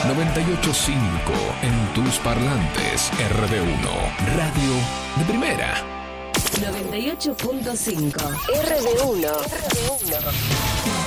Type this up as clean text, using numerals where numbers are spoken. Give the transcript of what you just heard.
98.5 en tus parlantes. RB1, radio de primera. 98.5 RB1.